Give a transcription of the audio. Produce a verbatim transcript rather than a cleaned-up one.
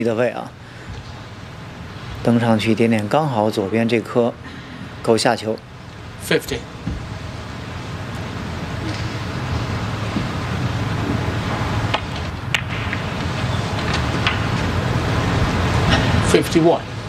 的位啊，登上去点点，刚好左边这颗够下球。 fifty. fifty-one.